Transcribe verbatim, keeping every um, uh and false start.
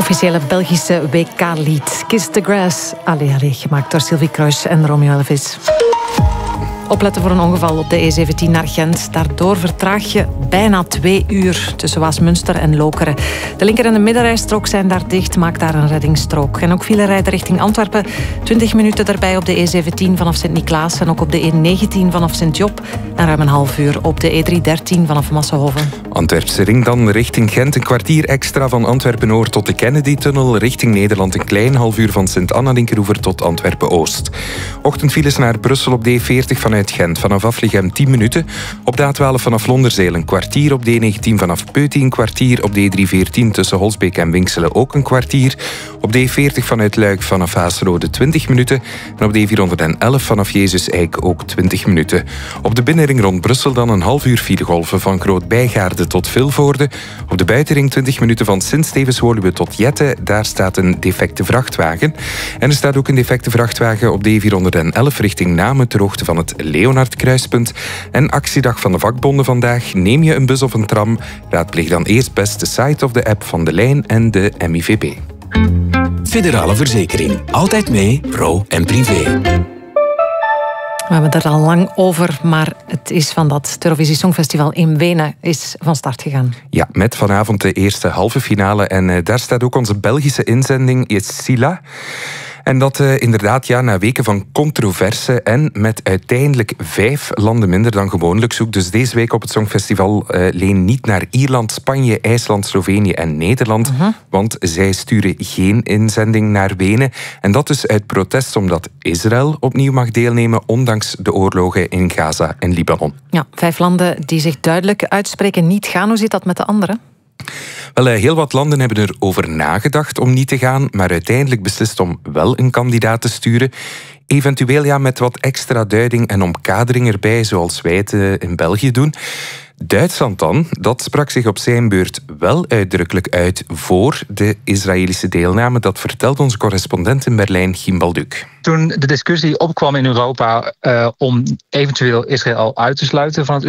officiële Belgische W K-lied. Kiss the Grass. Allee, allee, gemaakt door Sylvie Kruis en Romeo Elvis. Opletten voor een ongeval op de E zeventien naar Gent. Daardoor vertraag je bijna twee uur tussen Waasmunster en Lokeren. De linker- en de middenrijstrook zijn daar dicht. Maak daar een reddingsstrook. En ook file rijden richting Antwerpen. twintig minuten daarbij op de E zeventien vanaf Sint-Niklaas. En ook op de E negentien vanaf Sint-Job. En ruim een half uur op de E driehonderddertien vanaf Massenhoven. Antwerpse ring dan richting Gent. Een kwartier extra van Antwerpen-Noord tot de Kennedy-tunnel. Richting Nederland een klein half uur van Sint-Anna-Linkeroever tot Antwerpen-Oost. Ochtendfiles naar Brussel op de E veertig vanuit Gent. Vanaf Afligem tien minuten. Op de A twaalf vanaf Londerzeel een kwartier. Op de E negentien vanaf Peuty een kwartier. Op de E driehonderdveertien tussen Holsbeek en Winkselen ook een kwartier. Op de E veertig vanuit Luik vanaf Haasrode twintig minuten. En op de E vierhonderdelf vanaf Jezus Eik ook twintig minuten. Op de binnenring rond Brussel dan een half uur filegolven van Groot-Bijgaarde tot Vilvoorde. Op de buitenring twintig minuten van Sint-Stevens-Woluwe tot Jette. Daar staat een defecte vrachtwagen. En er staat ook een defecte vrachtwagen op de E vierhonderdelf richting Namen ter hoogte van het Leonard-kruispunt. En actiedag van de vakbonden vandaag. Neem je een bus of een tram? Raadpleeg dan eerst best de site of de app van de Lijn en de M I V B. Federale Verzekering. Altijd mee, pro en privé. We hebben het er al lang over, maar het is van dat Eurovisie Songfestival in Wenen is van start gegaan. Ja, met vanavond de eerste halve finale. En uh, daar staat ook onze Belgische inzending, Sila. En dat uh, inderdaad ja, na weken van controverse en met uiteindelijk vijf landen minder dan gewoonlijk zoekt. Dus deze week op het Songfestival uh, leen niet naar Ierland, Spanje, IJsland, Slovenië en Nederland. Uh-huh. Want zij sturen geen inzending naar Wenen. En dat dus uit protest omdat Israël opnieuw mag deelnemen, ondanks de oorlogen in Gaza en Libanon. Ja, vijf landen die zich duidelijk uitspreken niet gaan. Hoe zit dat met de anderen? Wel, heel wat landen hebben erover nagedacht om niet te gaan, maar uiteindelijk beslist om wel een kandidaat te sturen. Eventueel ja, met wat extra duiding en omkadering erbij, zoals wij het in België doen. Duitsland dan, dat sprak zich op zijn beurt wel uitdrukkelijk uit voor de Israëlische deelname. Dat vertelt onze correspondent in Berlijn, Gim Balduc. Toen de discussie opkwam in Europa uh, om eventueel Israël uit te sluiten van het